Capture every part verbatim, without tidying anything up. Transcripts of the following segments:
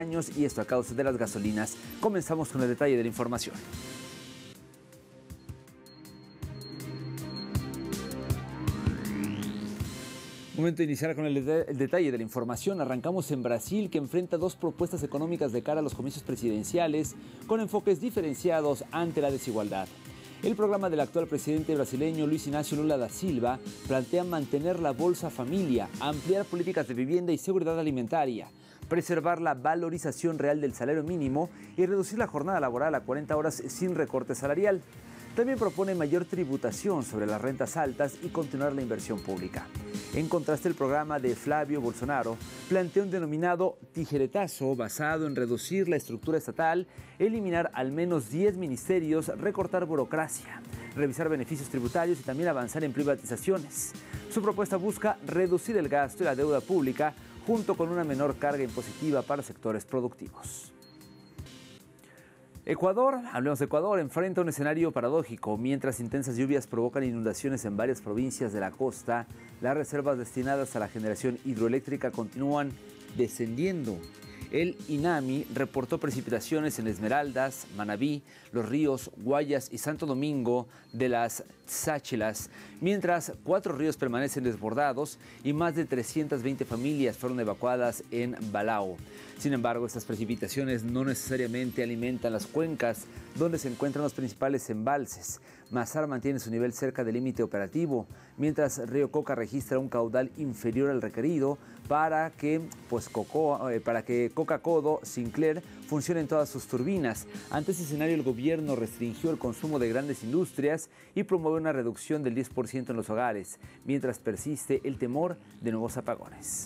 años y esto a causa de las gasolinas. Comenzamos con el detalle de la información. Momento de iniciar con el, de el detalle de la información. Arrancamos en Brasil, que enfrenta dos propuestas económicas de cara a los comicios presidenciales con enfoques diferenciados ante la desigualdad. El programa del actual presidente brasileño Luis Inácio Lula da Silva plantea mantener la Bolsa Familia, ampliar políticas de vivienda y seguridad alimentaria, preservar la valorización real del salario mínimo y reducir la jornada laboral a cuarenta horas sin recorte salarial. También propone mayor tributación sobre las rentas altas y continuar la inversión pública. En contraste, el programa de Flavio Bolsonaro plantea un denominado tijeretazo basado en reducir la estructura estatal, eliminar al menos diez ministerios, recortar burocracia, revisar beneficios tributarios y también avanzar en privatizaciones. Su propuesta busca reducir el gasto y la deuda pública junto con una menor carga impositiva para sectores productivos. Ecuador, hablemos de Ecuador, enfrenta un escenario paradójico. Mientras intensas lluvias provocan inundaciones en varias provincias de la costa, las reservas destinadas a la generación hidroeléctrica continúan descendiendo. El INAMI reportó precipitaciones en Esmeraldas, Manabí, Los Ríos, Guayas y Santo Domingo de las Sáchilas, mientras cuatro ríos permanecen desbordados y más de trescientas veinte familias fueron evacuadas en Balao. Sin embargo, estas precipitaciones no necesariamente alimentan las cuencas donde se encuentran los principales embalses. Mazar mantiene su nivel cerca del límite operativo, mientras Río Coca registra un caudal inferior al requerido para que, pues, Coco, eh, para que Coca-Codo Sinclair funcionen todas sus turbinas. Ante ese escenario, el gobierno restringió el consumo de grandes industrias y promueve una reducción del diez por ciento en los hogares, mientras persiste el temor de nuevos apagones.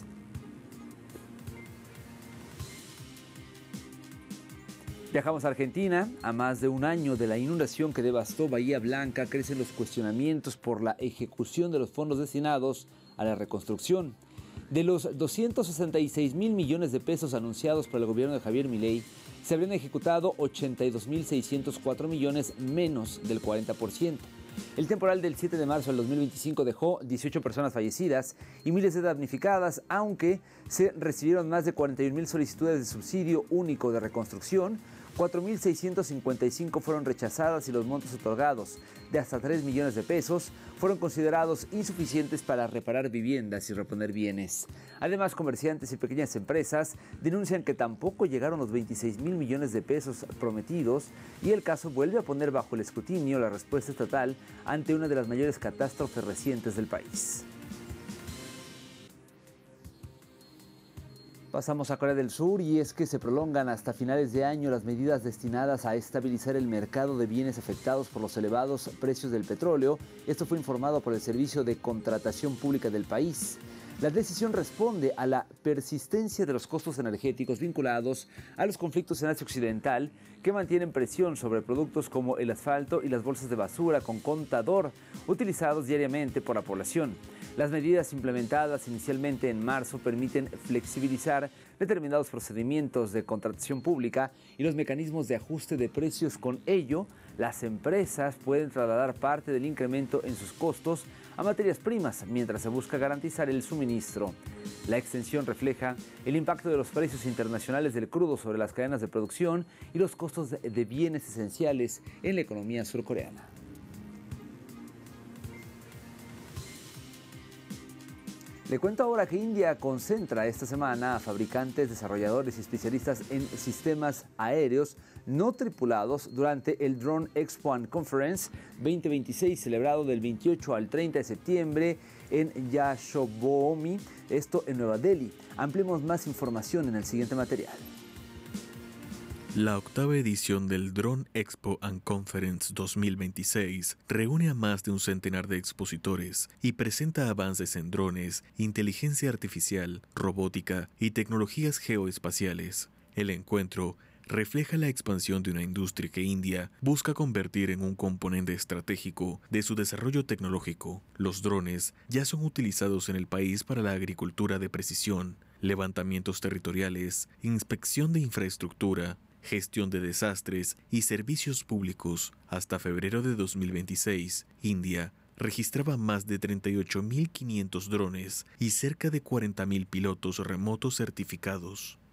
Viajamos a Argentina. A más de un año de la inundación que devastó Bahía Blanca, crecen los cuestionamientos por la ejecución de los fondos destinados a la reconstrucción. De los doscientos sesenta y seis mil millones de pesos anunciados por el gobierno de Javier Milei, se habrían ejecutado ochenta y dos mil seiscientos cuatro millones, menos del cuarenta por ciento. El temporal del siete de marzo del dos mil veinticinco dejó dieciocho personas fallecidas y miles de damnificadas, aunque se recibieron más de cuarenta y un mil solicitudes de subsidio único de reconstrucción. cuatro mil seiscientos cincuenta y cinco fueron rechazadas y los montos otorgados, de hasta tres millones de pesos, fueron considerados insuficientes para reparar viviendas y reponer bienes. Además, comerciantes y pequeñas empresas denuncian que tampoco llegaron los veintiséis mil millones de pesos prometidos y el caso vuelve a poner bajo el escrutinio la respuesta estatal ante una de las mayores catástrofes recientes del país. Pasamos a Corea del Sur y es que se prolongan hasta finales de año las medidas destinadas a estabilizar el mercado de bienes afectados por los elevados precios del petróleo. Esto fue informado por el Servicio de Contratación Pública del país. La decisión responde a la persistencia de los costos energéticos vinculados a los conflictos en Asia Occidental, que mantienen presión sobre productos como el asfalto y las bolsas de basura con contador utilizados diariamente por la población. Las medidas implementadas inicialmente en marzo permiten flexibilizar determinados procedimientos de contratación pública y los mecanismos de ajuste de precios. Con ello, las empresas pueden trasladar parte del incremento en sus costos a materias primas mientras se busca garantizar el suministro. La extensión refleja el impacto de los precios internacionales del crudo sobre las cadenas de producción y los costos de bienes esenciales en la economía surcoreana. Le cuento ahora que India concentra esta semana a fabricantes, desarrolladores y especialistas en sistemas aéreos no tripulados durante el Drone Expo and Conference veinte veintiséis, celebrado del veintiocho al treinta de septiembre en Yashovoomi, esto en Nueva Delhi. Ampliemos más información en el siguiente material. La octava edición del Drone Expo and Conference dos mil veintiséis reúne a más de un centenar de expositores y presenta avances en drones, inteligencia artificial, robótica y tecnologías geoespaciales. El encuentro refleja la expansión de una industria que India busca convertir en un componente estratégico de su desarrollo tecnológico. Los drones ya son utilizados en el país para la agricultura de precisión, levantamientos territoriales, inspección de infraestructura, gestión de desastres y servicios públicos. Hasta febrero de dos mil veintiséis, India registraba más de treinta y ocho mil quinientos drones y cerca de cuarenta mil pilotos remotos certificados.